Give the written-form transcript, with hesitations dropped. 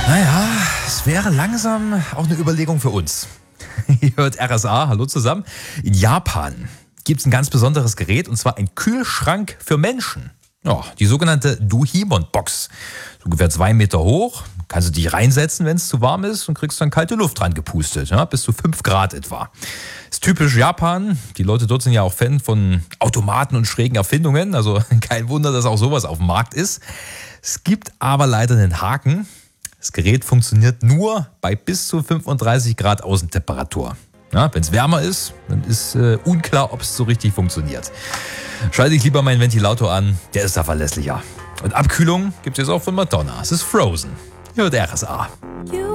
Naja, es wäre langsam auch eine Überlegung für uns. Ihr hört RSA, hallo zusammen. In Japan gibt es ein ganz besonderes Gerät, und zwar ein Kühlschrank für Menschen. Ja, die sogenannte Duhimon-Box. Ungefähr 2 Meter hoch. Kannst du dich reinsetzen, wenn es zu warm ist, und kriegst dann kalte Luft dran gepustet. Ja, bis zu 5 Grad etwa. Ist typisch Japan. Die Leute dort sind ja auch Fan von Automaten und schrägen Erfindungen. Also kein Wunder, dass auch sowas auf dem Markt ist. Es gibt aber leider einen Haken. Das Gerät funktioniert nur bei bis zu 35 Grad Außentemperatur. Ja, wenn es wärmer ist, dann ist unklar, ob es so richtig funktioniert. Schalte ich lieber meinen Ventilator an, der ist da verlässlicher. Und Abkühlung gibt es jetzt auch von Madonna. Es ist Frozen. Ihr hört RSA.